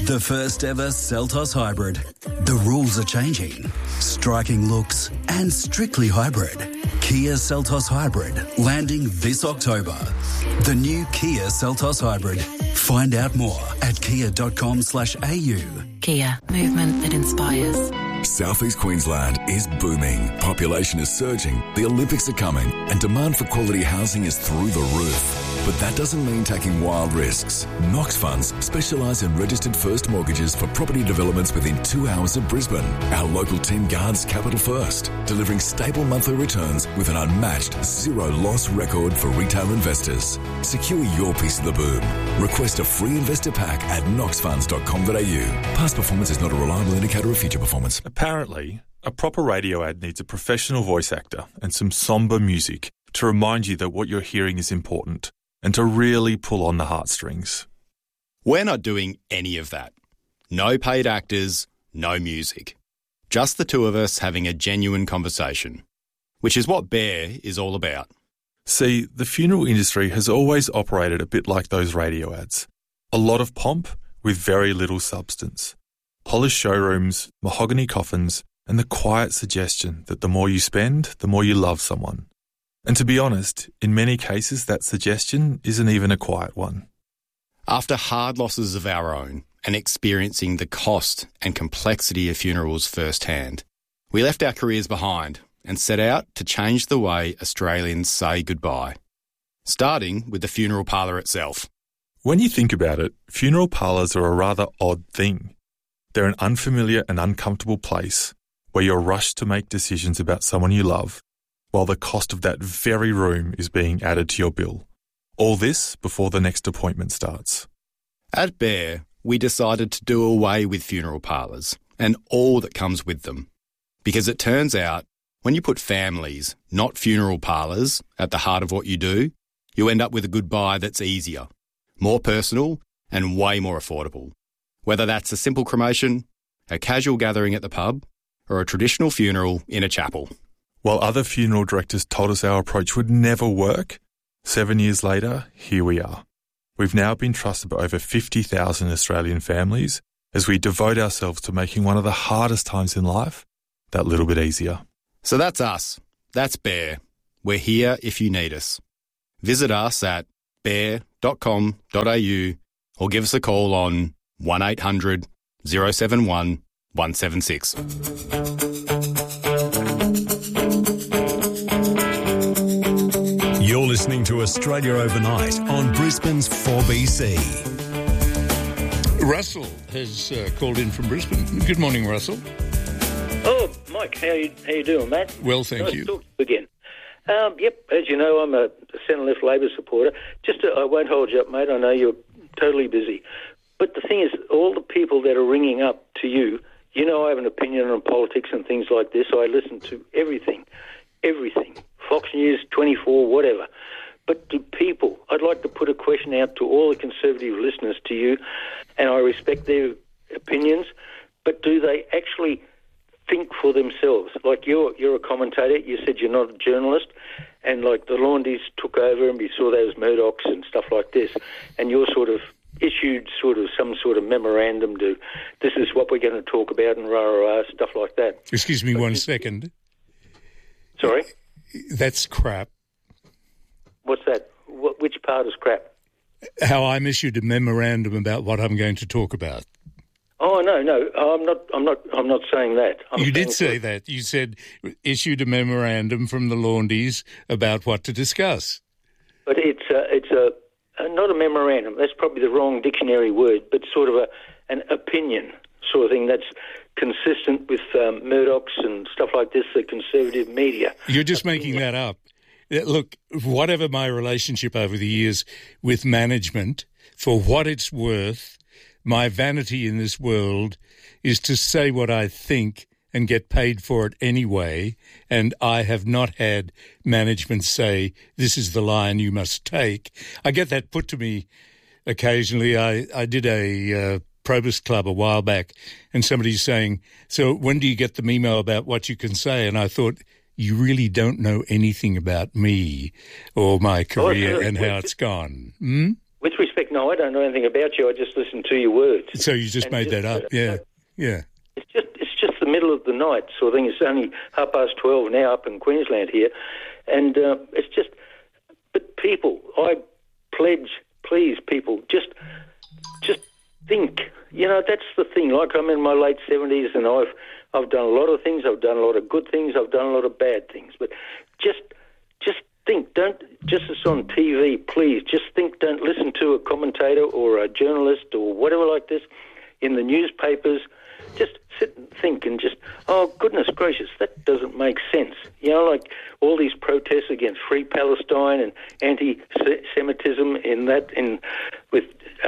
The first ever Seltos Hybrid. The rules are changing. Striking looks and strictly hybrid. Kia Seltos Hybrid landing this October. The new Kia Seltos Hybrid. Find out more at kia.com/au. Kia, movement that inspires. South East Queensland is booming. Population is surging, the Olympics are coming, and demand for quality housing is through the roof. But that doesn't mean taking wild risks. Knox Funds specialise in registered first mortgages for property developments within 2 hours of Brisbane. Our local team guards capital first, delivering stable monthly returns with an unmatched zero loss record for retail investors. Secure your piece of the boom. Request a free investor pack at knoxfunds.com.au. Past performance is not a reliable indicator of future performance. Apparently, a proper radio ad needs a professional voice actor and some sombre music to remind you that what you're hearing is important and to really pull on the heartstrings. We're not doing any of that. No paid actors, no music. Just the two of us having a genuine conversation, which is what Bear is all about. See, the funeral industry has always operated a bit like those radio ads. A lot of pomp with very little substance. Polished showrooms, mahogany coffins, and the quiet suggestion that the more you spend, the more you love someone. And to be honest, in many cases that suggestion isn't even a quiet one. After hard losses of our own and experiencing the cost and complexity of funerals firsthand, we left our careers behind and set out to change the way Australians say goodbye, starting with the funeral parlour itself. When you think about it, funeral parlours are a rather odd thing. They're an unfamiliar and uncomfortable place where you're rushed to make decisions about someone you love, while the cost of that very room is being added to your bill. All this before the next appointment starts. At Bear, we decided to do away with funeral parlours and all that comes with them. Because it turns out, when you put families, not funeral parlours, at the heart of what you do, you end up with a goodbye that's easier, more personal and way more affordable. Whether that's a simple cremation, a casual gathering at the pub, or a traditional funeral in a chapel. While other funeral directors told us our approach would never work, 7 years later, here we are. We've now been trusted by over 50,000 Australian families as we devote ourselves to making one of the hardest times in life that little bit easier. So that's us. That's Bear. We're here if you need us. Visit us at bear.com.au or give us a call on 1800 071 176. You're listening to Australia Overnight on Brisbane's 4BC. Russell has called in from Brisbane. Good morning, Russell. Oh, Mike, how you doing, mate? Well, thank nice you. To talk to you again. Yep, as you know, I'm a centre-left Labor supporter. I won't hold you up, mate. I know you're totally busy. But the thing is, all the people that are ringing up to you, you know I have an opinion on politics and things like this. I listen to everything. Fox News, 24, whatever. But to people, I'd like to put a question out to all the Conservative listeners to you, and I respect their opinions, but do they actually think for themselves? Like you're a commentator, you said you're not a journalist, and like the Laundies took over and we saw those Murdochs and stuff like this, and you're sort of issued some sort of memorandum to this is what we're going to talk about and rah, stuff like that. Excuse me 1 second. Sorry? That's crap. What's that? Which part is crap? How I'm issued a memorandum about what I'm going to talk about. Oh no, I'm not saying that. You did say that. You said issued a memorandum from the Laundies about what to discuss. But it's not a memorandum. That's probably the wrong dictionary word. But sort of an opinion sort of thing that's consistent with Murdoch's and stuff like this, the conservative media. You're just making that up. Look, whatever my relationship over the years with management, for what it's worth, my vanity in this world is to say what I think and get paid for it anyway, and I have not had management say, this is the line you must take. I get that put to me occasionally. I did a Probus Club a while back, and somebody's saying, so when do you get the memo about what you can say? And I thought, you really don't know anything about me or my career and how it's gone. With respect, no, I don't know anything about you. I just listened to your words. So you just made that up, yeah. It's just the middle of the night sort of thing. It's only 12:30 now up in Queensland here, and it's just. But people, I pledge, please, people, just think. You know, that's the thing. Like, I'm in my late 70s, and I've done a lot of things. I've done a lot of good things. I've done a lot of bad things. But just think. Don't just as on TV, please. Just think. Don't listen to a commentator or a journalist or whatever like this in the newspapers. Just sit and think and just, oh, goodness gracious, that doesn't make sense. You know, like all these protests against Free Palestine and anti-Semitism with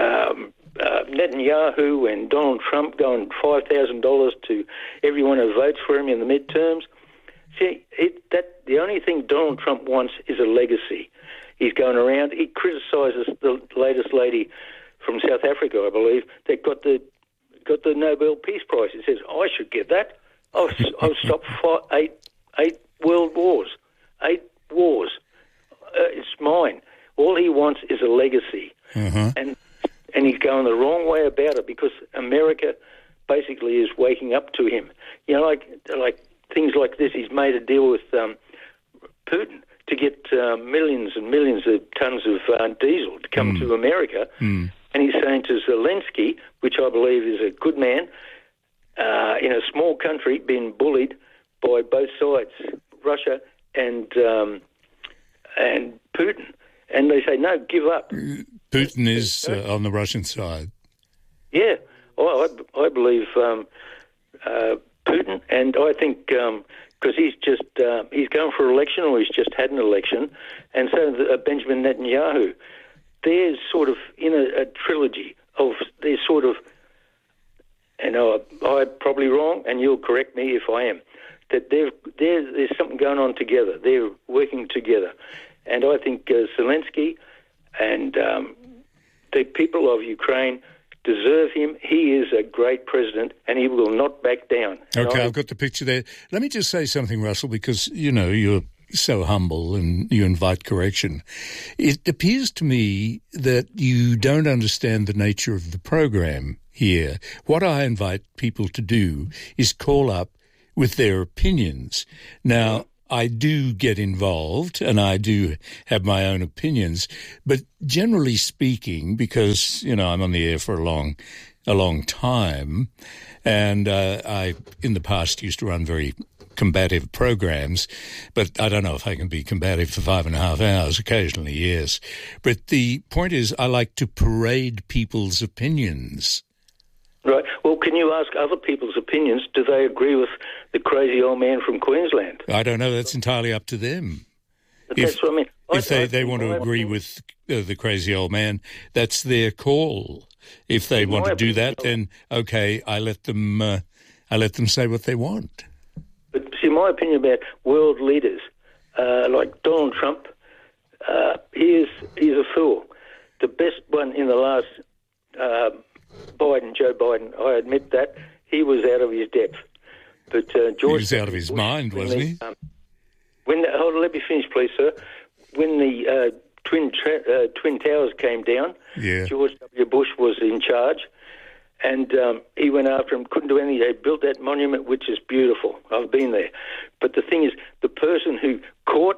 Netanyahu and Donald Trump going $5,000 to everyone who votes for him in the midterms. See, the only thing Donald Trump wants is a legacy. He's going around. He criticises the latest lady from South Africa, I believe, that got the Nobel Peace Prize. He says, I should get that. I've stopped eight world wars. 8 wars. It's mine. All he wants is a legacy. And he's going the wrong way about it because America basically is waking up to him. You know, like things like this. He's made a deal with Putin to get millions and millions of tons of diesel to come to America. And he's saying to Zelensky, which I believe is a good man, in a small country being bullied by both sides, Russia and Putin. And they say, no, give up. Putin is on the Russian side. Yeah. Well, I believe Putin, and I think because he's going for election or he's just had an election, and so Benjamin Netanyahu, they're sort of in a trilogy of, they're sort of, and I'm probably wrong, and you'll correct me if I am, that there's something going on together. They're working together. And I think Zelensky and the people of Ukraine deserve him. He is a great president, and he will not back down. Okay, I've got the picture there. Let me just say something, Russell, because, you know, you're so humble and you invite correction. It appears to me that you don't understand the nature of the program here. What I invite people to do is call up with their opinions. Now, I do get involved and I do have my own opinions, but generally speaking, because, you know, I'm on the air for a long time, and I, in the past, used to run very combative programs, but I don't know if I can be combative for 5.5 hours. Occasionally, yes. But the point is, I like to parade people's opinions. Right. Well, can you ask other people's opinions? Do they agree with the crazy old man from Queensland? I don't know. That's entirely up to them. That's what I mean. If they want to agree with the crazy old man, that's their call. If they want to do that, then okay, I let them say what they want. But see, my opinion about world leaders, like Donald Trump, he's a fool. The best one in the last Joe Biden, I admit that he was out of his depth. But George, he was out of his mind, wasn't he? Hold on, let me finish, please, sir. When the Twin Towers came down, George W. Bush was in charge, and he went after him, couldn't do anything. They built that monument, which is beautiful. I've been there. But the thing is, the person who caught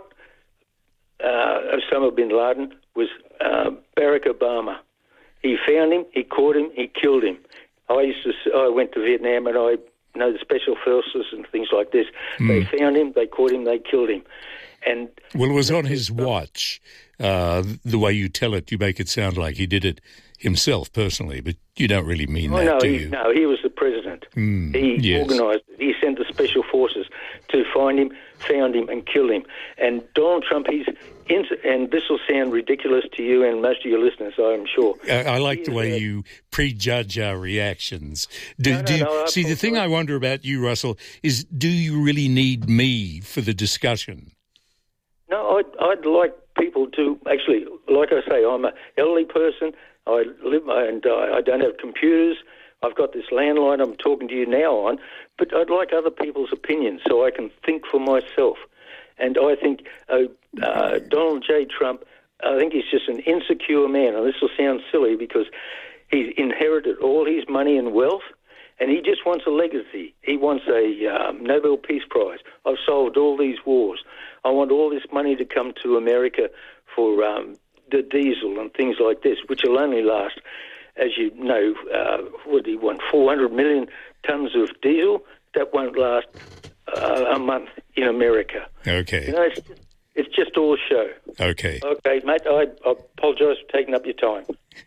Osama bin Laden was Barack Obama. He found him, he caught him, he killed him. I went to Vietnam, and I know the special forces and things like this. They found him, they caught him, they killed him. And well, it was on his watch. The way you tell it, you make it sound like he did it himself personally, but you don't really mean that, do you? No, he was the president. He organised it. He sent the special forces to find him, found him, and killed him. And Donald Trump, and this will sound ridiculous to you and most of your listeners, I'm sure. I like the way you prejudge our reactions. See, the thing I wonder about you, Russell, is do you really need me for the discussion? No, I'd like people to actually, like I say, I'm an elderly person. I live and I don't have computers. I've got this landline I'm talking to you now on, but I'd like other people's opinions so I can think for myself. And I think Donald J. Trump I think he's just an insecure man. And this will sound silly because he's inherited all his money and wealth, and he just wants a legacy. He wants a Nobel Peace Prize. I've solved all these wars. I want all this money to come to America for the diesel and things like this, which will only last, as you know, what do you want, 400 million tonnes of diesel? That won't last a month in America. Okay. You know, it's just all show. Okay. Okay, mate, I apologise for taking up your time.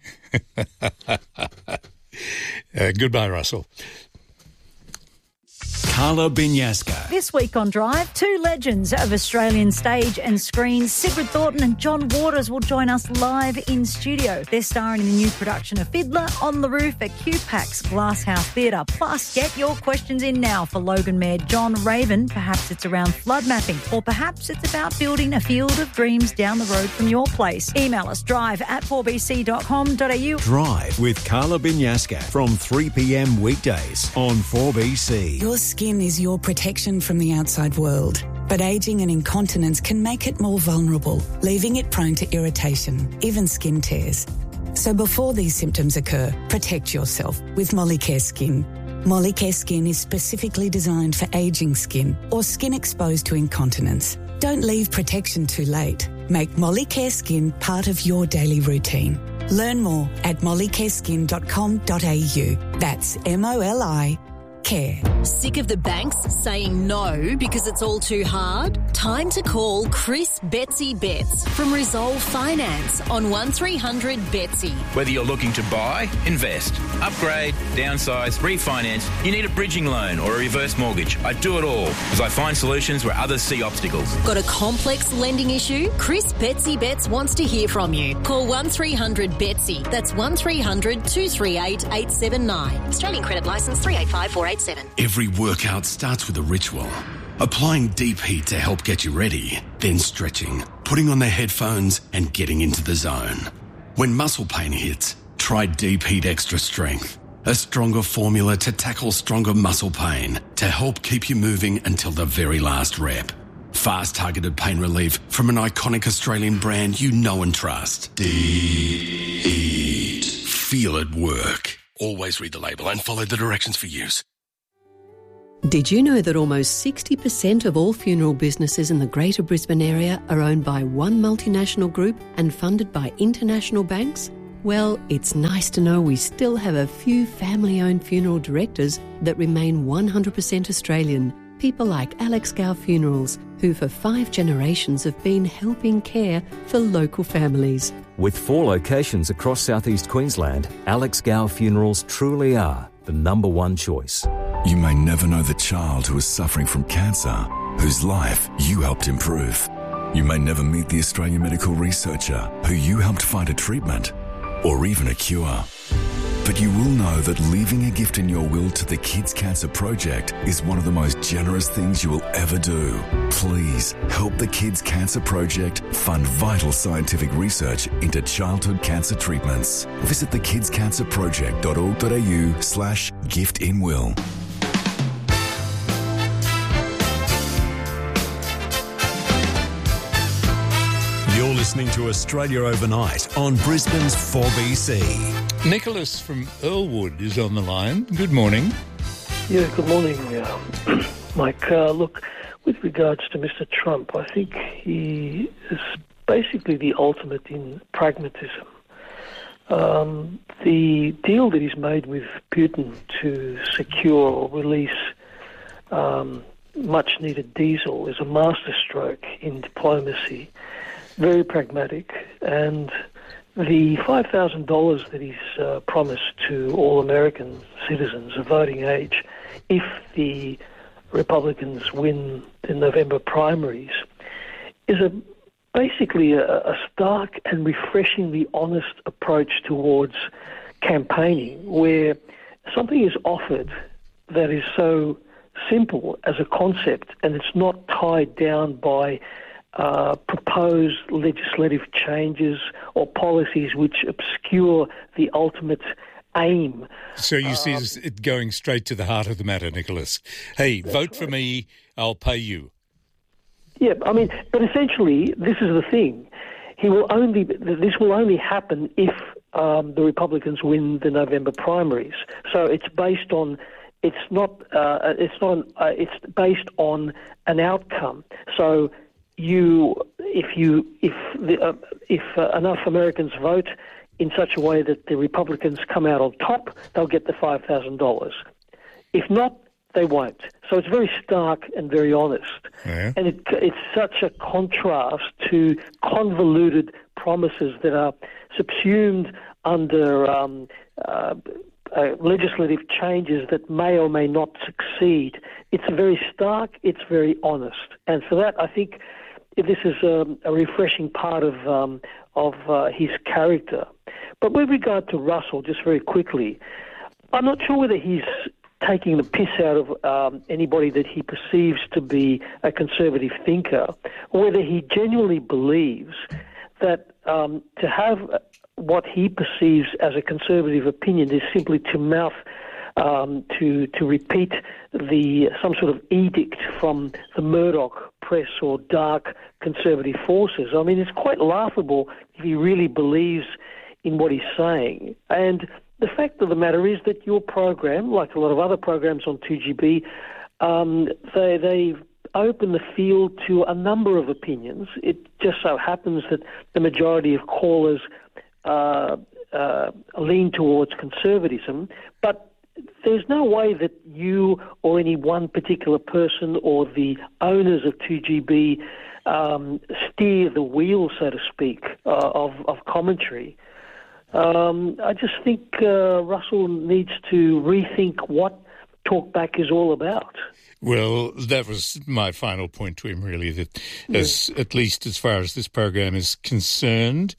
Goodbye, Russell. Carla Binyasca. This week on Drive, two legends of Australian stage and screen, Sigrid Thornton and John Waters, will join us live in studio. They're starring in the new production of Fiddler on the Roof at QPAC's Glasshouse Theatre. Plus, get your questions in now for Logan Mayor John Raven. Perhaps it's around flood mapping, or perhaps it's about building a field of dreams down the road from your place. Email us drive@4bc.com.au. Drive with Carla Binyasca from 3 p.m. weekdays on 4BC. Your skin is your protection from the outside world, but ageing and incontinence can make it more vulnerable, leaving it prone to irritation, even skin tears. So before these symptoms occur, protect yourself with Molicare Skin. Molicare Skin is specifically designed for ageing skin or skin exposed to incontinence. Don't leave protection too late. Make Molicare Skin part of your daily routine. Learn more at mollicareskin.com.au. That's MOLI Care. Sick of the banks saying no because it's all too hard? Time to call Chris Betsy Betts from Resolve Finance on 1300 Betsy. Whether you're looking to buy, invest, upgrade, downsize, refinance, you need a bridging loan or a reverse mortgage. I do it all as I find solutions where others see obstacles. Got a complex lending issue? Chris Betsy Betts wants to hear from you. Call 1300 Betsy. That's 1300 238 879. Australian Credit Licence 385487. Every workout starts with a ritual. Applying deep heat to help get you ready, then stretching, putting on the headphones and getting into the zone. When muscle pain hits, try Deep Heat Extra Strength, a stronger formula to tackle stronger muscle pain to help keep you moving until the very last rep. Fast targeted pain relief from an iconic Australian brand you know and trust. Deep Heat. Feel it work. Always read the label and follow the directions for use. Did you know that almost 60% of all funeral businesses in the Greater Brisbane area are owned by one multinational group and funded by international banks? Well, it's nice to know we still have a few family-owned funeral directors that remain 100% Australian. People like Alex Gow Funerals, who for 5 generations have been helping care for local families. With 4 locations across southeast Queensland, Alex Gow Funerals truly are the number one choice. You may never know the child who is suffering from cancer, whose life you helped improve. You may never meet the Australian medical researcher who you helped find a treatment or even a cure. But you will know that leaving a gift in your will to the Kids Cancer Project is one of the most generous things you will ever do. Please help the Kids Cancer Project fund vital scientific research into childhood cancer treatments. Visit thekidscancerproject.org.au/giftinwill. You're listening to Australia Overnight on Brisbane's 4BC. Nicholas from Earlwood is on the line. Good morning. Yeah, good morning, Mike. Look, with regards to Mr. Trump, I think he is basically the ultimate in pragmatism. The deal that he's made with Putin to secure or release much-needed diesel is a masterstroke in diplomacy, very pragmatic, and the $5,000 that he's promised to all American citizens of voting age if the Republicans win the November primaries is basically a stark and refreshingly honest approach towards campaigning, where something is offered that is so simple as a concept and it's not tied down by proposed legislative changes or policies which obscure the ultimate aim. So you see it going straight to the heart of the matter, Nicholas. Hey, vote for me, I'll pay you. Yeah, I mean, but essentially, this is the thing. This will only happen if the Republicans win the November primaries. So it's based on. It's based on an outcome. So if enough Americans vote in such a way that the Republicans come out on top, they'll get the $5,000. If not, they won't. So it's very stark and very honest. Yeah. And it's such a contrast to convoluted promises that are subsumed under legislative changes that may or may not succeed. It's very stark, it's very honest. And for that, I think this is a refreshing part of his character. But with regard to Russell, just very quickly, I'm not sure whether he's taking the piss out of anybody that he perceives to be a conservative thinker, or whether he genuinely believes that to have what he perceives as a conservative opinion is simply to to repeat some sort of edict from the Murdoch press or dark conservative forces. I mean, it's quite laughable if he really believes in what he's saying. And the fact of the matter is that your program, like a lot of other programs on 2GB, they've opened the field to a number of opinions. It just so happens that the majority of callers lean towards conservatism, but there's no way that you or any one particular person or the owners of 2GB steer the wheel, so to speak, of commentary. I just think Russell needs to rethink what Talkback is all about. Well, that was my final point to him, really, that at least as far as this program is concerned,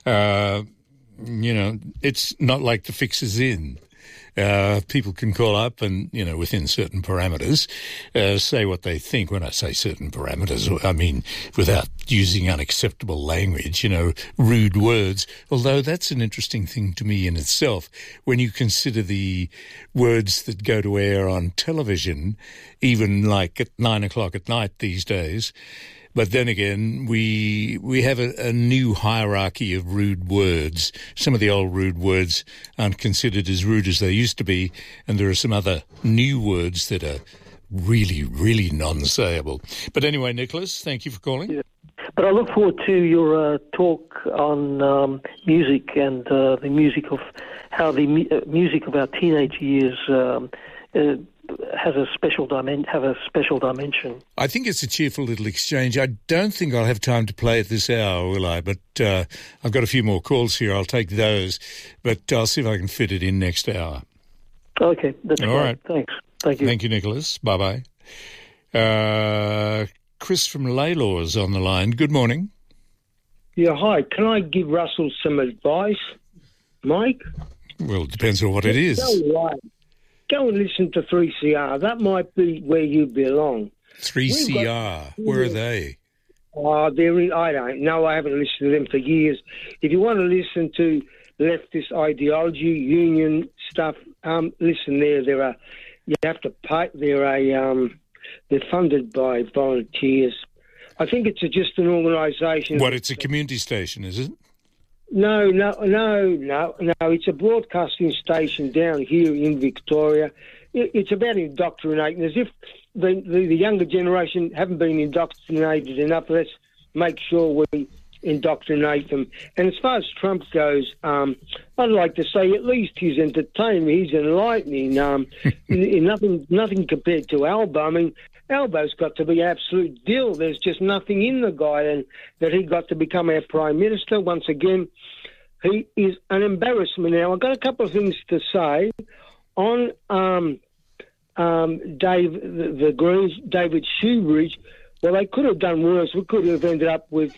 it's not like the fix is in. People can call up and, within certain parameters, say what they think. When I say certain parameters, I mean without using unacceptable language, rude words, although that's an interesting thing to me in itself. When you consider the words that go to air on television, even like at 9 o'clock at night these days, but then again, we have a new hierarchy of rude words. Some of the old rude words aren't considered as rude as they used to be, and there are some other new words that are really, really non-sayable. But anyway, Nicholas, thank you for calling. Yeah. But I look forward to your talk on music and the music of how the music of our teenage years have a special dimension. I think it's a cheerful little exchange. I don't think I'll have time to play it this hour, will I? But I've got a few more calls here. I'll take those, but I'll see if I can fit it in next hour. Okay, that's all great. Right. Thanks. Thank you. Thank you, Nicholas. Bye-bye. Chris from Laylaw's on the line. Good morning. Yeah, hi. Can I give Russell some advice, Mike? Well, it depends on what it is. Go and listen to 3CR. That might be where you belong. 3CR? Where are they? I don't know. I haven't listened to them for years. If you want to listen to leftist ideology, union stuff, listen there. You have to pay. They're funded by volunteers. I think it's just an organisation. What? It's a community station, is it? No. It's a broadcasting station down here in Victoria. It's about indoctrinating, as if the younger generation haven't been indoctrinated enough. Let's make sure we indoctrinate them. And as far as Trump goes, I'd like to say at least he's entertaining, he's enlightening. Nothing compared to Albo. I mean, Albo's got to be absolute dill. There's just nothing in the guy, and that he got to become our Prime Minister once again. He is an embarrassment. Now, I've got a couple of things to say on David Shoebridge. Well, they could have done worse. We could have ended up with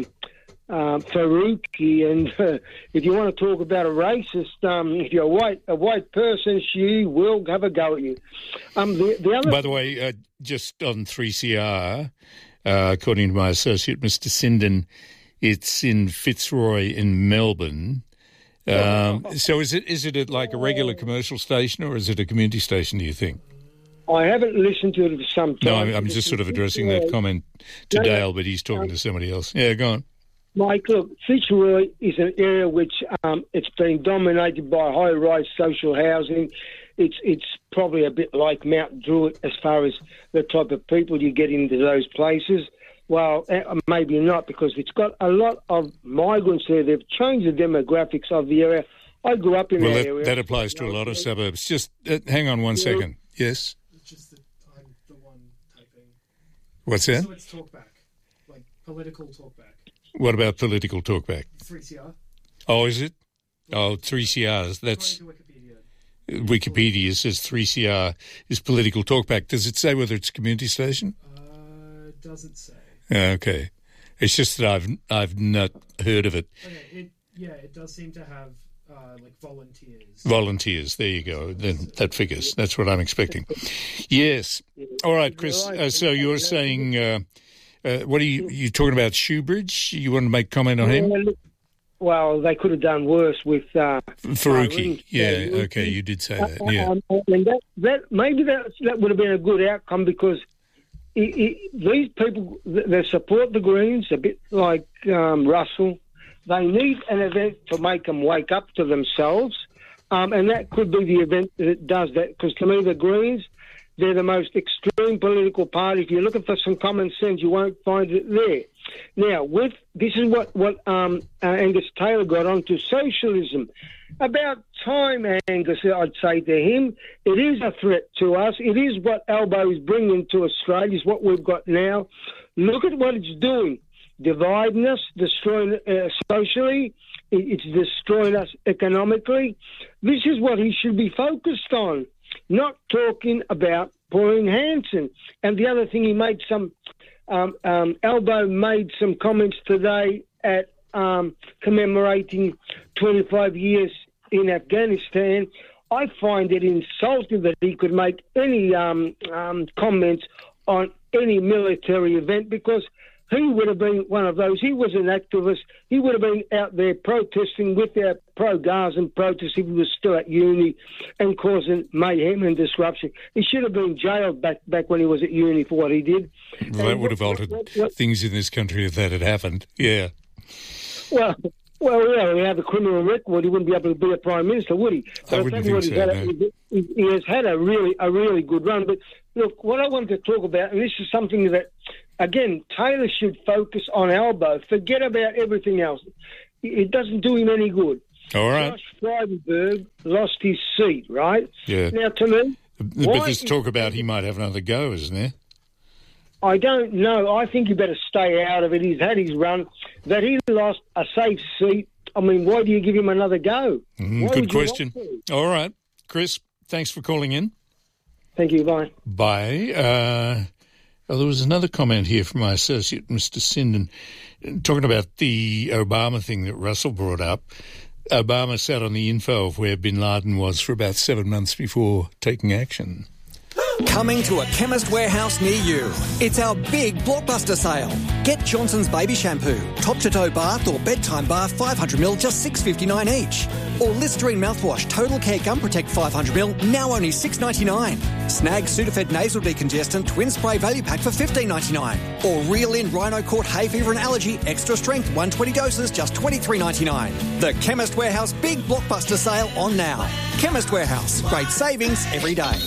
Faruqi, and if you want to talk about a racist, if you're a white person, she will have a go at you. By the way, just on 3CR, according to my associate, Mr. Sinden, it's in Fitzroy in Melbourne. So is it like a regular commercial station, or is it a community station, do you think? I haven't listened to it for some time. No, I'm just sort of addressing that comment to Dale, but he's talking to somebody else. Yeah, go on. Mike, look, Fitzroy is an area which it's been dominated by high-rise social housing. It's probably a bit like Mount Druitt as far as the type of people you get into those places. Well, maybe not, because it's got a lot of migrants there. They've changed the demographics of the area. I grew up in that area. That applies to a lot of suburbs. Just hang on one second. Yes? It's just that I'm the one typing. What's that? So it's talkback, like political talkback. What about political talkback? 3CR. Oh, is it? Oh, 3CR. That's Wikipedia says 3CR is political talkback. Does it say whether it's a community station? It doesn't say. Okay. It's just that I've not heard of it. Okay, it does seem to have like volunteers. Volunteers, there you go. Then that figures. That's what I'm expecting. Yes. All right, Chris. So you're saying, what are you talking about? Shoebridge? You want to make comment on him? Well, they could have done worse with Faruqi. Yeah. Okay, you did say that. Yeah. And that would have been a good outcome, because these people, they support the Greens a bit like Russell. They need an event to make them wake up to themselves, and that could be the event that does that, because to me the Greens, they're the most extreme political party. If you're looking for some common sense, you won't find it there. Now, this is what Angus Taylor got onto socialism. About time, Angus, I'd say to him, it is a threat to us. It is what Albo is bringing to Australia, is what we've got now. Look at what it's doing. Dividing us, destroying socially, it's destroying us economically. This is what he should be focused on, not talking about Pauline Hanson. And the other thing, he made some, Albo made some comments today at commemorating 25 years in Afghanistan. I find it insulting that he could make any comments on any military event, because he would have been one of those. He was an activist. He would have been out there protesting with our pro-Gazan protests if he was still at uni and causing mayhem and disruption. He should have been jailed back when he was at uni for what he did. Well, that would have altered things in this country if that had happened. Yeah. Well, yeah, he had a criminal record. He wouldn't be able to be a prime minister, would he? I wouldn't think so, no. He has had a really good run. But look, what I wanted to talk about, and this is something that, again, Taylor should focus on Albo. Forget about everything else. It doesn't do him any good. All right. Josh Frydenberg lost his seat, right? Yeah. Now, to me... But there's talk about he might have another go, isn't there? I don't know. I think you better stay out of it. He's had his run. That he lost a safe seat, I mean, why do you give him another go? Good question. All right. Chris, thanks for calling in. Thank you. Bye. Bye. There was another comment here from my associate, Mr. Sinden, talking about the Obama thing that Russell brought up. Obama sat on the info of where bin Laden was for about 7 months before taking action. Coming to a Chemist Warehouse near you. It's our big blockbuster sale. Get Johnson's Baby Shampoo, top-to-toe bath or bedtime bath 500ml, just $6.59 each. Or Listerine Mouthwash Total Care Gum Protect 500ml, now only $6.99. Snag Sudafed Nasal Decongestant Twin Spray Value Pack for $15.99. Or Reel In Rhino Court Hay Fever and Allergy Extra Strength 120 doses, just $23.99. The Chemist Warehouse big blockbuster sale on now. Chemist Warehouse, great savings every day.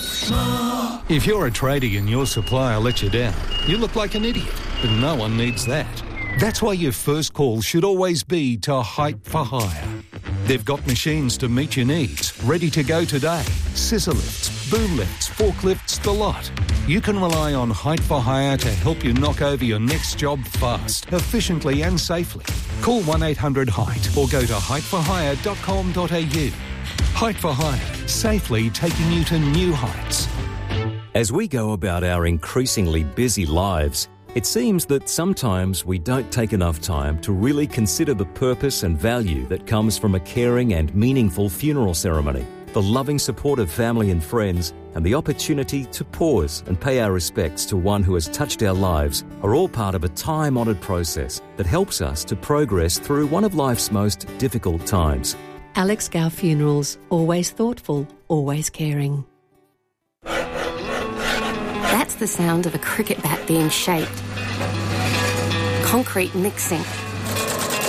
If you're a tradie and your supplier lets you down, you look like an idiot, but no one needs that. That's why your first call should always be to Height for Hire. They've got machines to meet your needs, ready to go today. Scissor lifts, boom lifts, forklifts, the lot. You can rely on Height for Hire to help you knock over your next job fast, efficiently and safely. Call 1-800-HEIGHT or go to heightforhire.com.au. Height for Hire, safely taking you to new heights. As we go about our increasingly busy lives, it seems that sometimes we don't take enough time to really consider the purpose and value that comes from a caring and meaningful funeral ceremony. The loving support of family and friends and the opportunity to pause and pay our respects to one who has touched our lives are all part of a time-honoured process that helps us to progress through one of life's most difficult times. Alex Gow Funerals, always thoughtful, always caring. That's the sound of a cricket bat being shaped. Concrete mixing.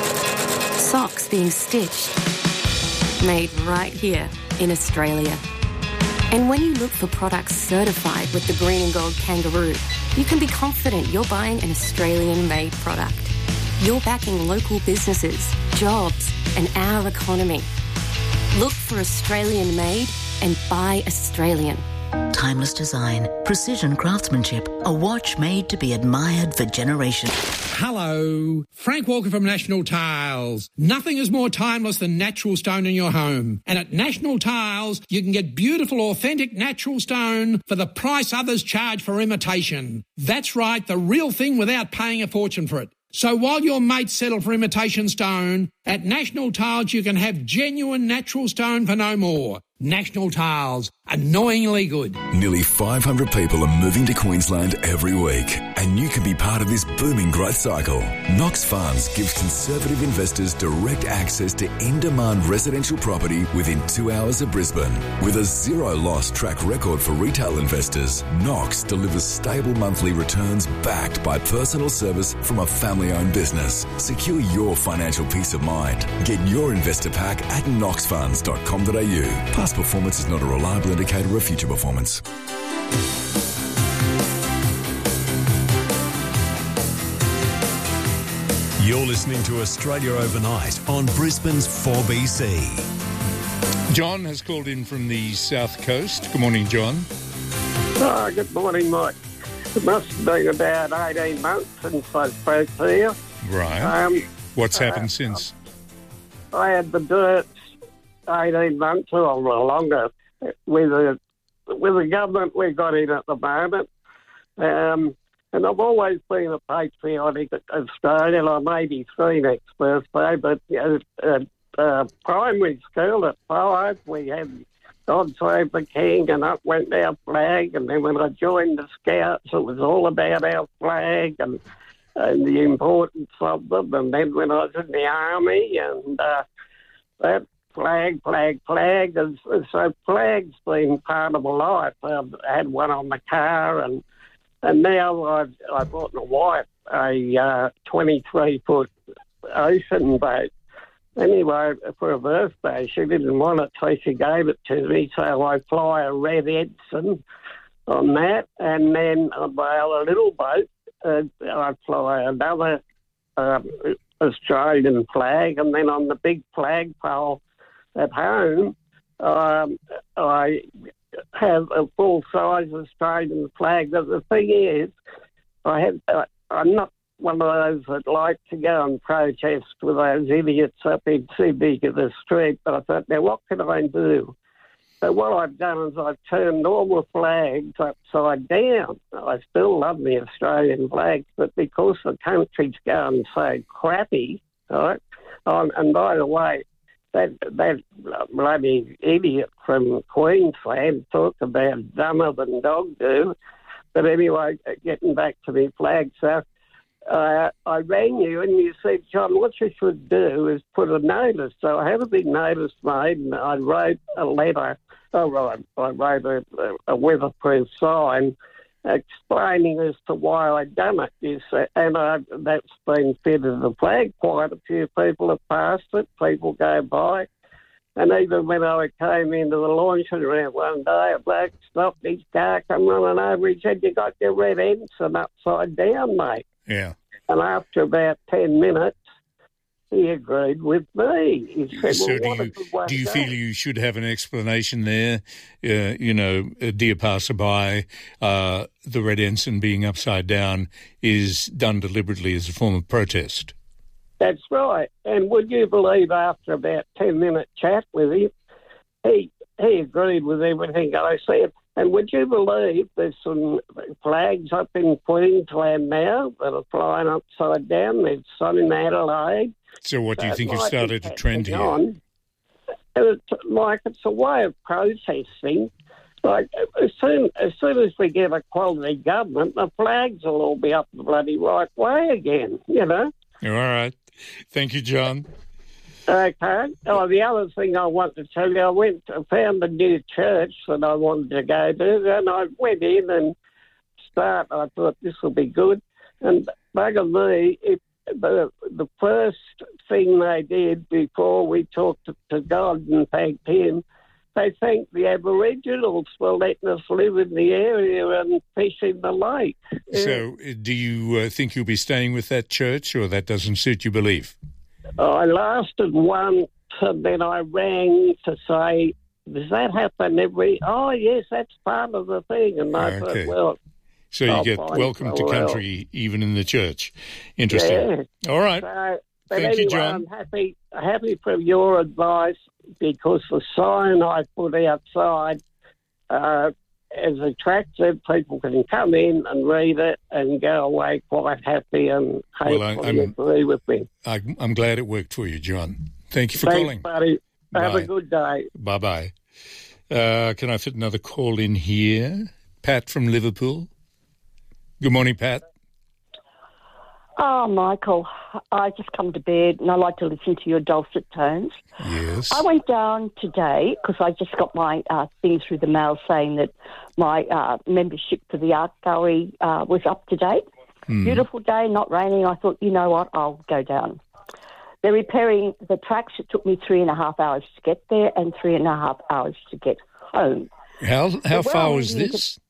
socks being stitched. Made right here in Australia. And when you look for products certified with the Green and Gold Kangaroo, you can be confident you're buying an Australian-made product. You're backing local businesses, jobs, and our economy. Look for Australian-made and buy Australian. Timeless design, precision craftsmanship, a watch made to be admired for generations. Hello, Frank Walker from National Tiles. Nothing is more timeless than natural stone in your home. And at National Tiles, you can get beautiful, authentic natural stone for the price others charge for imitation. That's right, the real thing without paying a fortune for it. So while your mates settle for imitation stone, at National Tiles you can have genuine natural stone for no more. National Tiles, annoyingly good. Nearly 500 people are moving to Queensland every week, and you can be part of this booming growth cycle. Knox Funds gives conservative investors direct access to in-demand residential property within 2 hours of Brisbane. With a zero-loss track record for retail investors, Knox delivers stable monthly returns backed by personal service from a family-owned business. Secure your financial peace of mind. Get your investor pack at knoxfunds.com.au. Past performance is not a reliable indicator of future performance. You're listening to Australia Overnight on Brisbane's 4BC. John has called in from the South Coast. Good morning, John. Oh, good morning, Mike. It must have been about 18 months since I spoke to you. Right. What's happened since? I had the dirt 18 months or longer with the government we've got in at the moment. And I've always been a patriotic Australian. I may be 3 next birthday, but at primary school at 5, we had God Save the King, and up went our flag. And then when I joined the Scouts, it was all about our flag and the importance of them. And then when I was in the Army, and that flag. And so flag's been part of my life. I've had one on the car, and now I bought my wife a 23-foot ocean boat. Anyway, for her birthday, she didn't want it, so she gave it to me. So I fly a Red Edson on that, and then on my other little boat, I fly another Australian flag, and then on the big flagpole at home, I have a full-size Australian flag. But the thing is, I'm not one of those that like to go and protest with those idiots up in Sydney to the street, but I thought, now what can I do? So what I've done is I've turned all the flags upside down. I still love the Australian flag, but because the country's going so crappy, right? And by the way, that bloody idiot from Queensland talked about dumber than dog do. But anyway, getting back to the flag, so I rang you and you said, John, what you should do is put a notice. So I had a big notice made, and I wrote a letter. I wrote a weatherproof sign explaining as to why I'd done it. You see, and that's been fitted to the flag. Quite a few people have passed it. People go by. And even when I came into the launching room one day, a bloke stopped his car, come running over. He said, you got your Red Ensign upside down, mate. Yeah. And after about 10 minutes, he agreed with me. He said, so well, do you feel you should have an explanation there? Dear passerby, the Red Ensign being upside down is done deliberately as a form of protest. That's right. And would you believe after about 10-minute chat with him, he agreed with everything I said. And would you believe there's some flags up in Queensland now that are flying upside down? There's some in Adelaide. So what do you think has started to trend here? Mike, it's a way of protesting. Like, as soon as we get a quality government, the flags will all be up the bloody right way again, you know? All right. Thank you, John. Okay. Oh, the other thing I want to tell you, I found a new church that I wanted to go to, and I went in and I thought this will be good. And bugger me, the first thing they did before we talked to God and thanked him, they thanked the Aboriginals for letting us live in the area and fish in the lake. So do you think you'll be staying with that church, or that doesn't suit your belief? I lasted once, and then I rang to say, does that happen Oh, yes, that's part of the thing. And I thought, well... So you get welcome to country even in the church. Interesting. Yeah. All right. But Thank anyway, you, John. I'm happy for your advice, because the sign I put outside is attractive. People can come in and read it and go away quite happy and hopefully agree with me. I'm glad it worked for you, John. Thank you for Thanks, calling. buddy. Have Bye. a good day. Bye-bye. Can I fit another call in here? Pat from Liverpool. Good morning, Pat. Oh, Michael, I just come to bed and I like to listen to your dulcet tones. Yes. I went down today because I just got my thing through the mail saying that my membership for the art gallery was up to date. Beautiful day, not raining. I thought, you know what, I'll go down. They're repairing the tracks. It took me 3.5 hours to get there and 3.5 hours to get home. How far was this?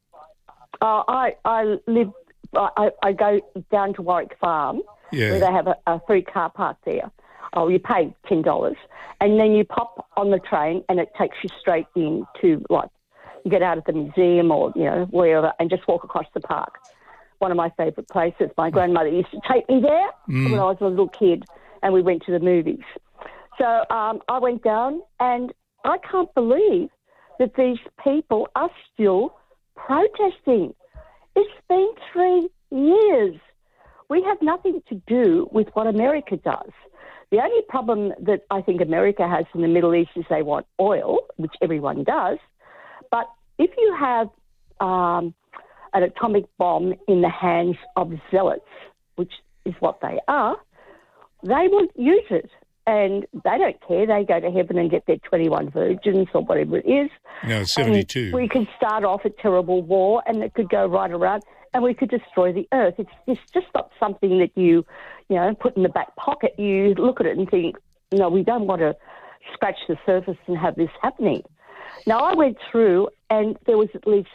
I live. I go down to Warwick Farm, Yeah. where they have a free car park there. Oh, you pay $10, and then you pop on the train, and it takes you straight in to, like, you get out of the museum or, you know, wherever, and just walk across the park. One of my favourite places. My grandmother used to take me there when I was a little kid, and we went to the movies. So I went down, and I can't believe that these people are still protesting. It's been 3 years. We have nothing to do with what America does. The only problem that I think America has in the Middle East is they want oil, which everyone does. But if you have an atomic bomb in the hands of zealots, which is what they are, they will use it. And they don't care. They go to heaven and get their 21 virgins or whatever it is. No, 72. And we could start off a terrible war, and it could go right around, and we could destroy the earth. It's just not something that you put in the back pocket. You look at it and think, no, we don't want to scratch the surface and have this happening. Now, I went through, and there was at least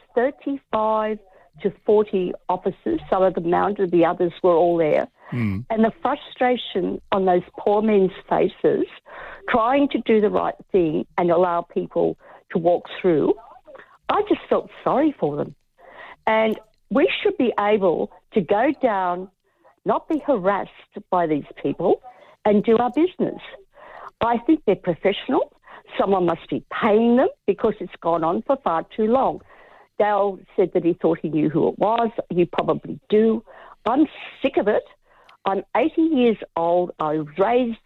35 to 40 officers. Some of them mounted, the others were all there. And the frustration on those poor men's faces, trying to do the right thing and allow people to walk through, I just felt sorry for them. And we should be able to go down, not be harassed by these people, and do our business. I think they're professional. Someone must be paying them because it's gone on for far too long. Dale said that he thought he knew who it was. You probably do. I'm sick of it. I'm 80 years old. I was raised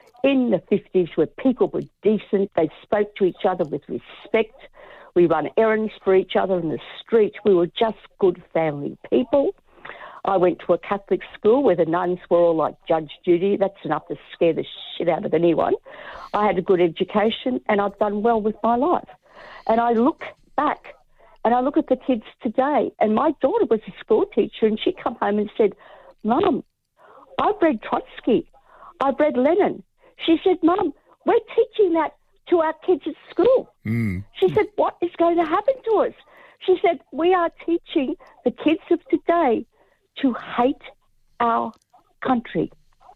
in the 50s where people were decent. They spoke to each other with respect. We run errands for each other in the street. We were just good family people. I went to a Catholic school where the nuns were all like Judge Judy. That's enough to scare the shit out of anyone. I had a good education, and I've done well with my life. And I look back, and I look at the kids today, and my daughter was a school teacher, and she come home and said, Mum, I've read Trotsky. I've read Lenin. She said, Mum, we're teaching that to our kids at school. She said, what is going to happen to us? She said, we are teaching the kids of today to hate our country.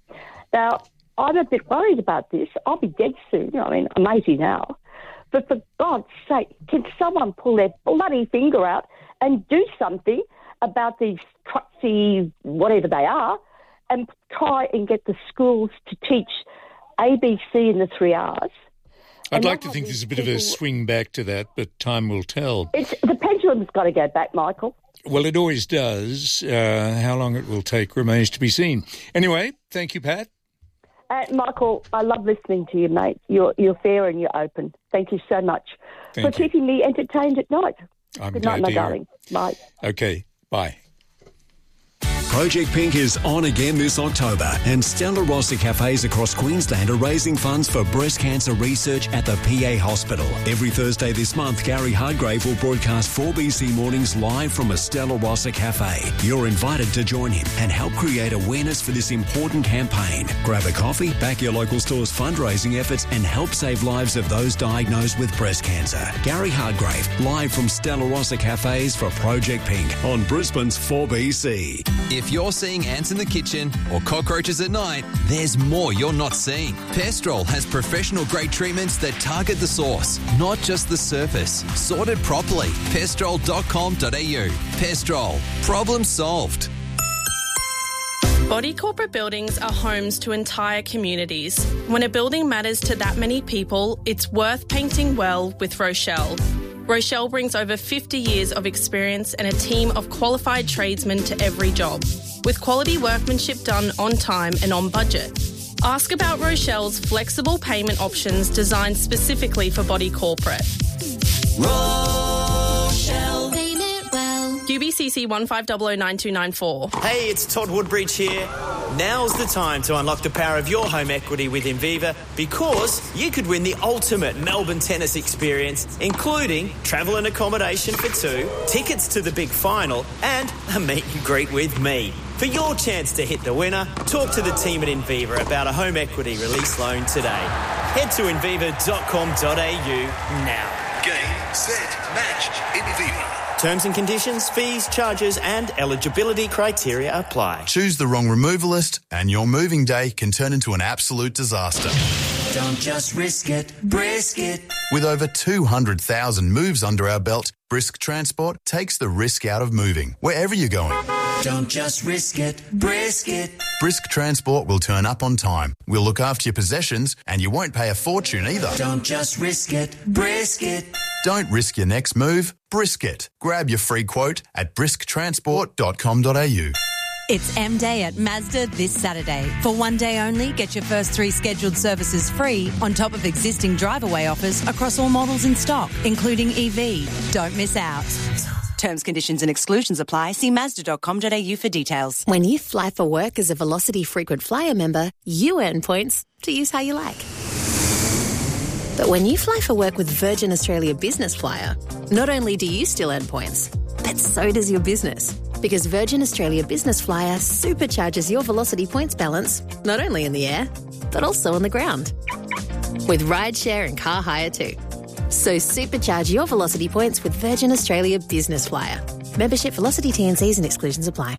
Now, I'm a bit worried about this. I'll be dead soon. I mean, I'm 80 now. But for God's sake, can someone pull their bloody finger out and do something about these Trotsy, whatever they are, and try and get the schools to teach ABC in the 3 hours? I'd like to think there's a bit of a swing back to that, but time will tell. The pendulum's got to go back, Michael. Well, it always does. How long it will take remains to be seen. Anyway, thank you, Pat. Michael, I love listening to you, mate. You're fair and you're open. Thank you so much for keeping me entertained at night. I'm Good glad night, my to hear darling. Bye. Okay, bye. Project Pink is on again this October, and Stella Rossa cafes across Queensland are raising funds for breast cancer research at the PA Hospital. Every Thursday this month, Gary Hardgrave will broadcast 4BC Mornings live from a Stella Rossa cafe. You're invited to join him and help create awareness for this important campaign. Grab a coffee, back your local store's fundraising efforts, and help save lives of those diagnosed with breast cancer. Gary Hardgrave, live from Stella Rossa cafes for Project Pink on Brisbane's 4BC. If you're seeing ants in the kitchen or cockroaches at night, there's more you're not seeing. Pestrol has professional-grade treatments that target the source, not just the surface. Sorted properly. Pestrol.com.au. Pestrol. Problem solved. Body corporate buildings are homes to entire communities. When a building matters to that many people, it's worth painting well with Rochelle. Rochelle brings over 50 years of experience and a team of qualified tradesmen to every job, with quality workmanship done on time and on budget. Ask about Rochelle's flexible payment options designed specifically for body corporate. Rochelle. UBCC 15009294. Hey, it's Todd Woodbridge here. Now's the time to unlock the power of your home equity with Inviva, because you could win the ultimate Melbourne tennis experience, including travel and accommodation for two, tickets to the big final, and a meet and greet with me. For your chance to hit the winner, talk to the team at Inviva about a home equity release loan today. Head to inviva.com.au now. Game, set, match. Inviva. Terms and conditions, fees, charges and eligibility criteria apply. Choose the wrong removalist and your moving day can turn into an absolute disaster. Don't just risk it, brisk it. With over 200,000 moves under our belt, Brisk Transport takes the risk out of moving, wherever you're going. Don't just risk it, brisk it. Brisk Transport will turn up on time. We'll look after your possessions and you won't pay a fortune either. Don't just risk it, brisk it. Don't risk your next move, brisk it. Grab your free quote at brisktransport.com.au. It's M-Day at Mazda this Saturday. For one day only, get your first 3 scheduled services free on top of existing drive-away offers across all models in stock, including EV. Don't miss out. Terms, conditions and exclusions apply. See Mazda.com.au for details. When you fly for work as a Velocity Frequent Flyer member, you earn points to use how you like. But when you fly for work with Virgin Australia Business Flyer, not only do you still earn points, but so does your business. Because Virgin Australia Business Flyer supercharges your Velocity points balance, not only in the air, but also on the ground. With rideshare and car hire too. So supercharge your Velocity points with Virgin Australia Business Flyer. Membership, Velocity T&Cs and exclusions apply.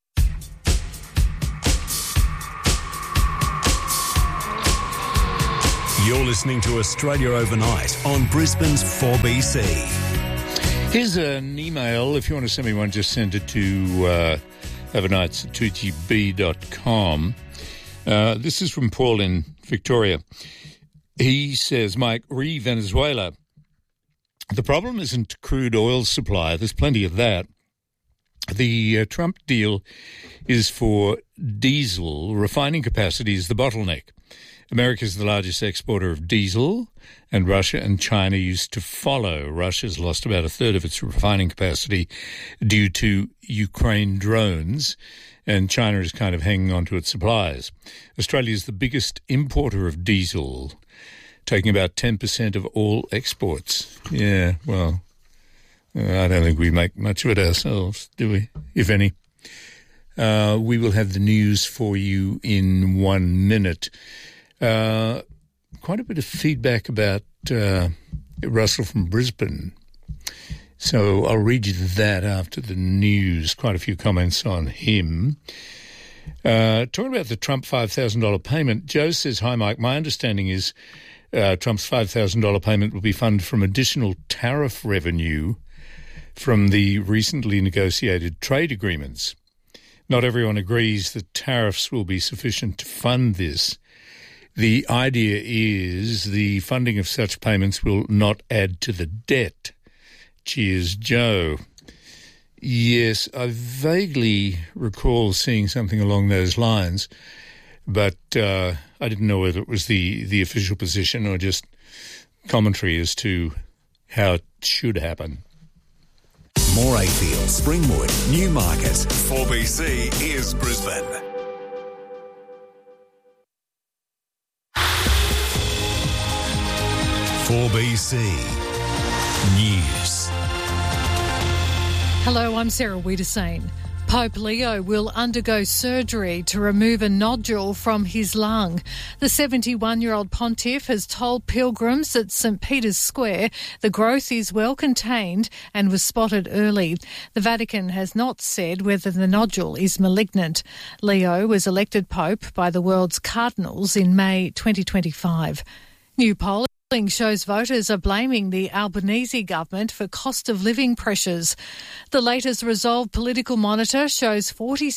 You're listening to Australia Overnight on Brisbane's 4BC. Here's an email. If you want to send me one, just send it to overnights@2gb.com. This is from Paul in Victoria. He says, Mike, Venezuela. The problem isn't crude oil supply. There's plenty of that. The Trump deal is for diesel. Refining capacity is the bottleneck. America is the largest exporter of diesel, and Russia and China used to follow. Russia's lost about a third of its refining capacity due to Ukraine drones, and China is kind of hanging on to its supplies. Australia is the biggest importer of diesel, taking about 10% of all exports. Yeah, well, I don't think we make much of it ourselves, do we, if any? We will have the news for you in 1 minute. Quite a bit of feedback about Russell from Brisbane. So I'll read you that after the news. Quite a few comments on him. Talking about the Trump $5,000 payment, Joe says, hi, Mike. My understanding is Trump's $5,000 payment will be funded from additional tariff revenue from the recently negotiated trade agreements. Not everyone agrees that tariffs will be sufficient to fund this. The idea is the funding of such payments will not add to the debt. Cheers, Joe. Yes, I vaguely recall seeing something along those lines, but I didn't know whether it was the official position or just commentary as to how it should happen. Morayfield, Springwood, Newmarket. 4BC is Brisbane. .4BC News. Hello, I'm Sarah Wiedersane. Pope Leo will undergo surgery to remove a nodule from his lung. The 71-year-old pontiff has told pilgrims at St Peter's Square the growth is well contained and was spotted early. The Vatican has not said whether the nodule is malignant. Leo was elected Pope by the world's cardinals in May 2025. New polling shows voters are blaming the Albanese government for cost of living pressures. The latest Resolve Political Monitor shows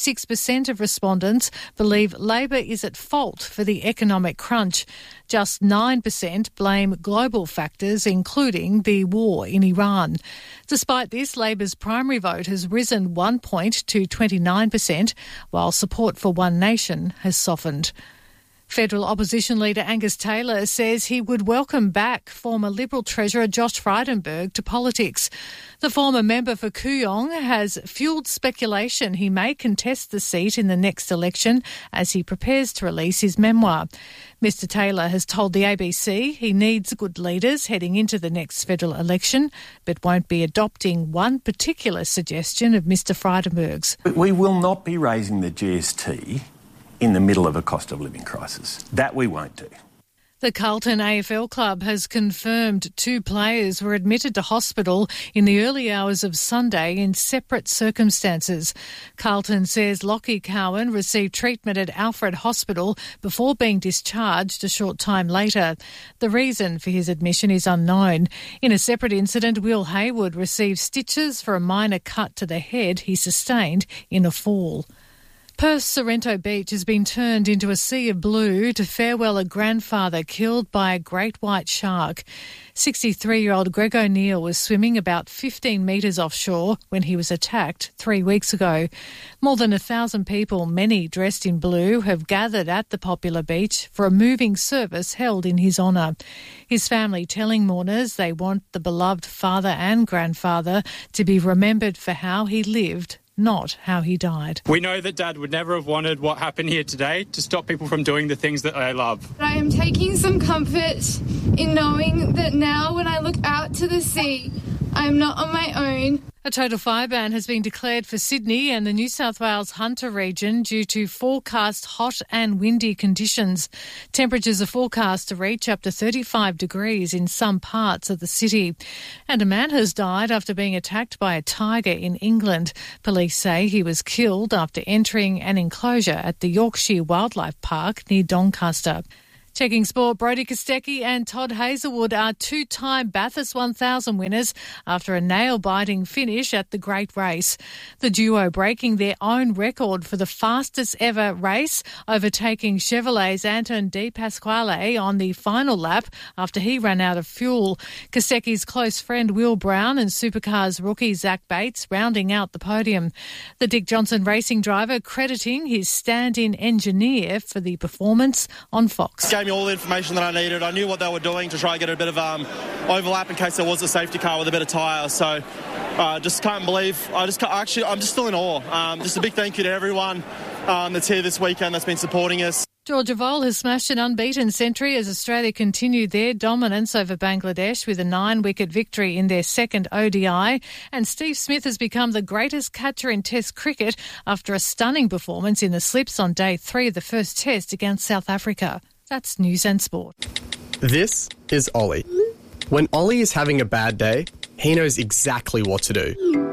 46% of respondents believe Labor is at fault for the economic crunch. Just 9% blame global factors, including the war in Iran. Despite this, Labor's primary vote has risen 1 point to 29%, while support for One Nation has softened. Federal opposition leader Angus Taylor says he would welcome back former Liberal Treasurer Josh Frydenberg to politics. The former member for Kooyong has fuelled speculation he may contest the seat in the next election as he prepares to release his memoir. Mr Taylor has told the ABC he needs good leaders heading into the next federal election, but won't be adopting one particular suggestion of Mr Frydenberg's. We will not be raising the GST in the middle of a cost of living crisis. That we won't do. The Carlton AFL club has confirmed 2 players were admitted to hospital in the early hours of Sunday in separate circumstances. Carlton says Lockie Cowan received treatment at Alfred Hospital before being discharged a short time later. The reason for his admission is unknown. In a separate incident, Will Hayward received stitches for a minor cut to the head he sustained in a fall. Perth's Sorrento Beach has been turned into a sea of blue to farewell a grandfather killed by a great white shark. 63-year-old Greg O'Neill was swimming about 15 metres offshore when he was attacked 3 weeks ago. More than 1,000 people, many dressed in blue, have gathered at the popular beach for a moving service held in his honour. His family telling mourners they want the beloved father and grandfather to be remembered for how he lived, not how he died. We know that Dad would never have wanted what happened here today to stop people from doing the things that they love. I am taking some comfort in knowing that now when I look out to the sea, I am not on my own. A total fire ban has been declared for Sydney and the New South Wales Hunter region due to forecast hot and windy conditions. Temperatures are forecast to reach up to 35 degrees in some parts of the city. And a man has died after being attacked by a tiger in England. Police say he was killed after entering an enclosure at the Yorkshire Wildlife Park near Doncaster. Checking sport, Brodie Kostecki and Todd Hazelwood are 2-time Bathurst 1000 winners after a nail-biting finish at the Great Race. The duo breaking their own record for the fastest ever race, overtaking Chevrolet's Anton De Pasquale on the final lap after he ran out of fuel. Kostecki's close friend Will Brown and Supercars rookie Zach Bates rounding out the podium. The Dick Johnson racing driver crediting his stand-in engineer for the performance on Fox. Gave me all the information that I needed. I knew what they were doing to try and get a bit of overlap in case there was a safety car with a bit of tyre. So just can't believe. I'm just still in awe. Just a big thank you to everyone that's here this weekend that's been supporting us. Georgia Voll has smashed an unbeaten century as Australia continued their dominance over Bangladesh with a 9-wicket victory in their second ODI. And Steve Smith has become the greatest catcher in Test cricket after a stunning performance in the slips on day 3 of the first Test against South Africa. That's News and Sport. This is Ollie. When Ollie is having a bad day, he knows exactly what to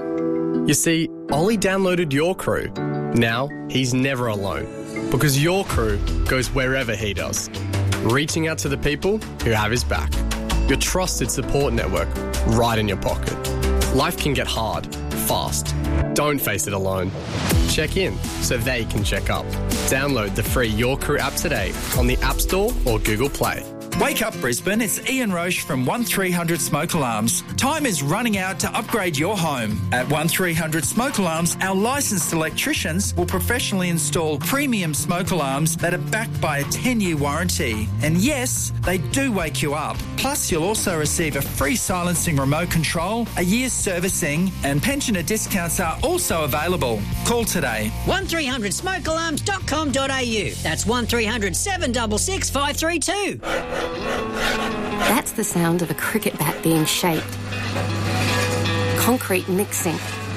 do. You see, Ollie downloaded Your Crew. Now he's never alone because Your Crew goes wherever he does, reaching out to the people who have his back. Your trusted support network right in your pocket. Life can get hard, fast. Don't face it alone. Check in so they can check up. Download the free Your Crew app today on the App Store or Google Play. Wake up Brisbane, it's Ian Roche from 1300 Smoke Alarms. Time is running out to upgrade your home. At 1300 Smoke Alarms, our licensed electricians will professionally install premium smoke alarms that are backed by a 10-year warranty. And yes, they do wake you up. Plus, you'll also receive a free silencing remote control, a year's servicing, and pensioner discounts are also available. Call today. 1300smokealarms.com.au. That's 1300 766 532. That's the sound of a cricket bat being shaped. Concrete mixing.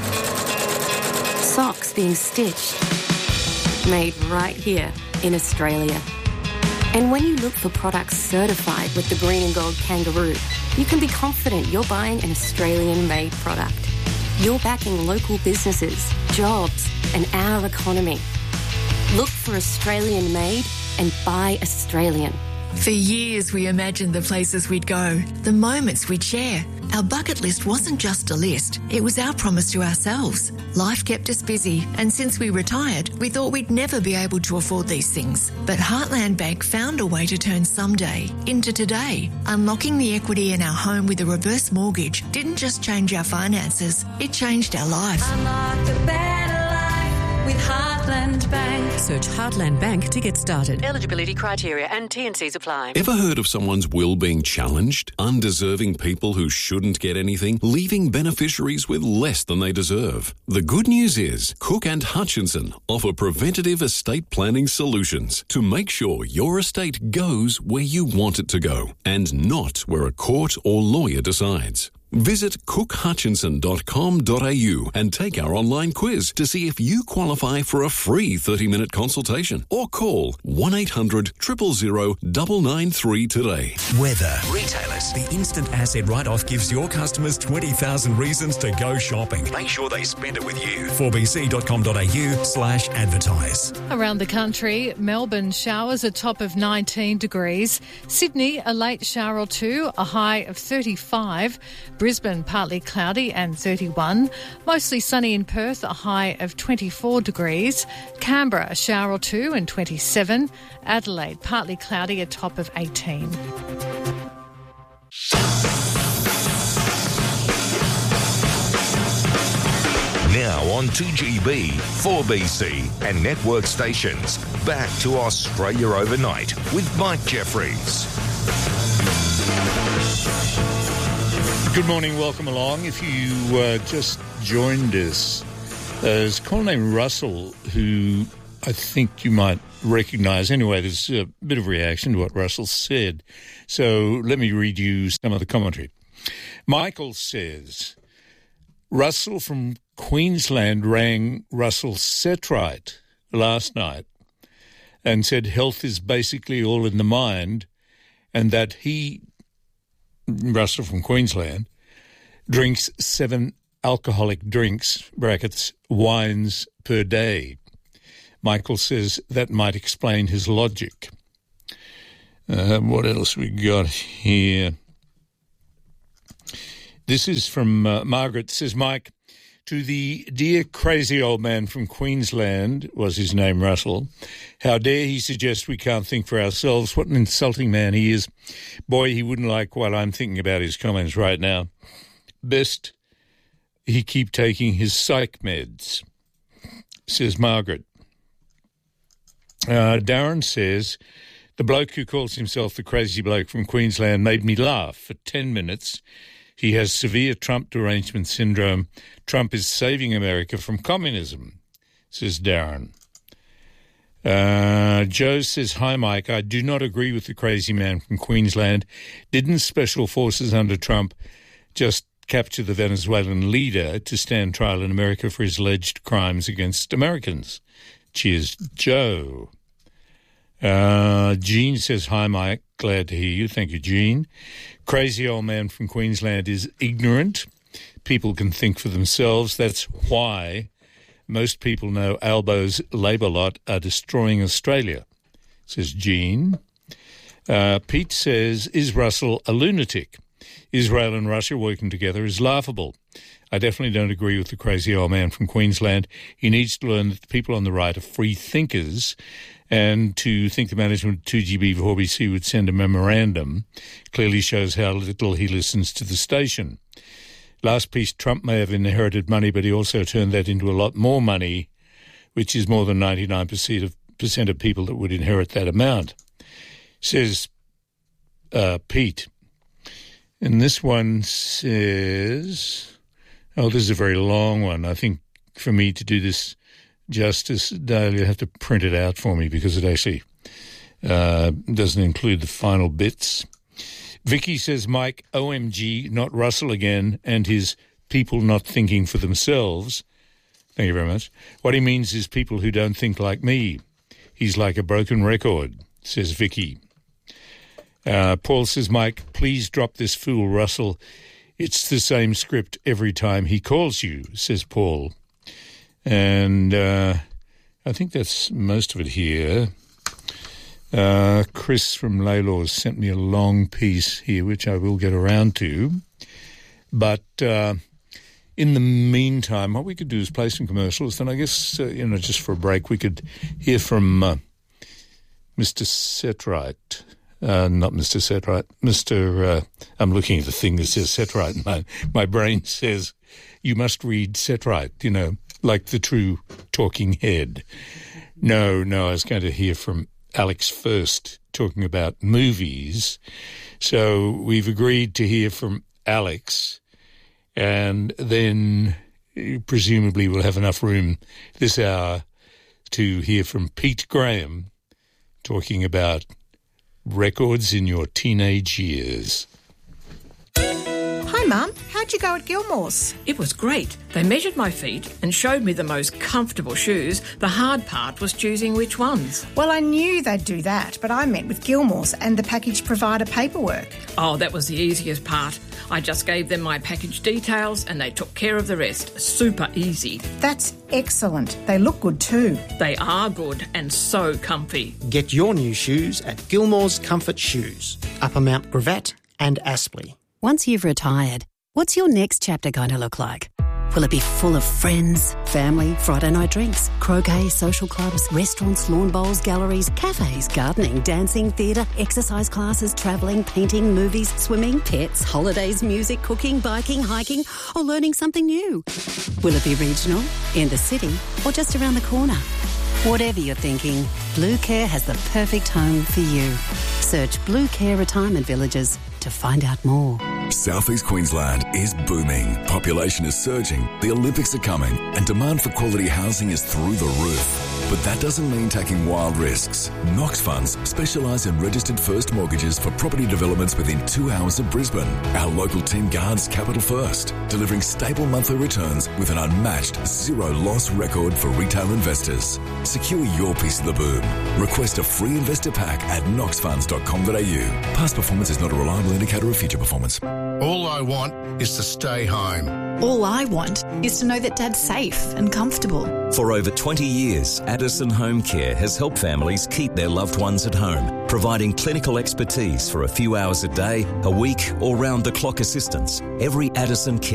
Socks being stitched. Made right here in Australia. And when you look for products certified with the Green and Gold Kangaroo, you can be confident you're buying an Australian-made product. You're backing local businesses, jobs, and our economy. Look for Australian-made and buy Australian. For years, we imagined the places we'd go, the moments we'd share. Our bucket list wasn't just a list, it was our promise to ourselves. Life kept us busy, and since we retired, we thought we'd never be able to afford these things. But Heartland Bank found a way to turn someday into today. Unlocking the equity in our home with a reverse mortgage didn't just change our finances, it changed our life. Unlock a better life with Heartland Bank. Search Heartland Bank to get started. Eligibility criteria and T&Cs apply. Ever heard of someone's will being challenged? Undeserving people who shouldn't get anything, leaving beneficiaries with less than they deserve. The good news is Cook and Hutchinson offer preventative estate planning solutions to make sure your estate goes where you want it to go and not where a court or lawyer decides. Visit cookhutchinson.com.au and take our online quiz to see if you qualify for a free 30-minute consultation or call 1-800-000-993 today. Weather. Retailers. The instant asset write-off gives your customers 20,000 reasons to go shopping. Make sure they spend it with you. 4bc.com.au/advertise. Around the country, Melbourne showers a top of 19 degrees. Sydney, a late shower or two, a high of 35. Brisbane, partly cloudy and 31. Mostly sunny in Perth, a high of 24 degrees. Canberra, a shower or two and 27. Adelaide, partly cloudy, a top of 18. Now on 2GB, 4BC and network stations. Back to Australia Overnight with Mike Jeffries. Good morning, welcome along. If you just joined us, there's a caller named Russell who I think you might recognise. Anyway, there's a bit of reaction to what Russell said. So let me read you some of the commentary. Michael says, Russell from Queensland rang Russell Setright last night and said health is basically all in the mind and that he, Russell from Queensland, drinks 7 alcoholic drinks, brackets, wines per day. Michael says that might explain his logic. What else we got here? This is from Margaret. Says, Mike, to the dear crazy old man from Queensland, was his name Russell, how dare he suggest we can't think for ourselves? What an insulting man he is. Boy, he wouldn't like what I'm thinking about his comments right now. Best he keep taking his psych meds, says Margaret. Darren says, the bloke who calls himself the crazy bloke from Queensland made me laugh for 10 minutes. He has severe Trump derangement syndrome. Trump is saving America from communism, says Darren. Joe says, hi, Mike. I do not agree with the crazy man from Queensland. Didn't special forces under Trump just capture the Venezuelan leader to stand trial in America for his alleged crimes against Americans? Cheers, Joe. Jean says, hi, Mike. Glad to hear you. Thank you, Jean. Crazy old man from Queensland is ignorant. People can think for themselves. That's why most people know Albo's Labor lot are destroying Australia, says Jean. Pete says, is Russell a lunatic? Israel and Russia working together is laughable. I definitely don't agree with the crazy old man from Queensland. He needs to learn that the people on the right are free thinkers, and to think the management of 2GB 4BC would send a memorandum clearly shows how little he listens to the station. Last piece, Trump may have inherited money, but he also turned that into a lot more money, which is more than 99% of people that would inherit that amount, says Pete. And this one says, this is a very long one. I think for me to do this justice, Dale, you have to print it out for me because it actually doesn't include the final bits. Vicky says, Mike, OMG, not Russell again, and his people not thinking for themselves. Thank you very much. What he means is people who don't think like me. He's like a broken record, says Vicky. Paul says, Mike, please drop this fool, Russell. It's the same script every time he calls you, says Paul. And I think that's most of it here. Chris from Laylaws sent me a long piece here, which I will get around to. But in the meantime, what we could do is play some commercials. Then I guess, just for a break, we could hear from Mr. Setright. Not Mr. Setright. I'm looking at the thing that says Setright, and my brain says, you must read Setright, like the true talking head. No, I was going to hear from Alex first, talking about movies. So we've agreed to hear from Alex, and then presumably we'll have enough room this hour to hear from Pete Graham, talking about records in your teenage years. Hi, Mum. How'd you go at Gilmore's? It was great. They measured my feet and showed me the most comfortable shoes. The hard part was choosing which ones. Well, I knew they'd do that, but I met with Gilmore's and the package provider paperwork. Oh, that was the easiest part. I just gave them my package details and they took care of the rest. Super easy. That's excellent. They look good too. They are good and so comfy. Get your new shoes at Gilmore's Comfort Shoes, Upper Mount Gravatt and Aspley. Once you've retired, what's your next chapter going to look like? Will it be full of friends, family, Friday night drinks, croquet, social clubs, restaurants, lawn bowls, galleries, cafes, gardening, dancing, theatre, exercise classes, travelling, painting, movies, swimming, pets, holidays, music, cooking, biking, hiking, or learning something new? Will it be regional, in the city, or just around the corner? Whatever you're thinking, Blue Care has the perfect home for you. Search Blue Care Retirement Villages to find out more. Southeast Queensland is booming. Population is surging, the Olympics are coming, and demand for quality housing is through the roof. But that doesn't mean taking wild risks. Knox Funds specialise in registered first mortgages for property developments within 2 hours of Brisbane. Our local team guards capital first, delivering stable monthly returns with an unmatched zero-loss record for retail investors. Secure your piece of the boom. Request a free investor pack at knoxfunds.com.au. Past performance is not a reliable indicator of future performance. All I want is to stay home. All I want is to know that Dad's safe and comfortable. For over 20 years, Addison Home Care has helped families keep their loved ones at home, providing clinical expertise for a few hours a day, a week, or round-the-clock assistance. Every Addison Care